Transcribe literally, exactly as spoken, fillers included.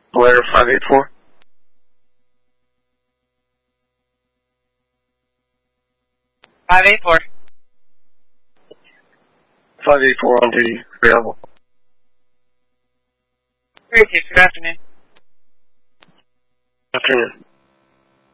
Blair five eight four. five eight four. five eight four on duty, available. Great, good afternoon. Afternoon.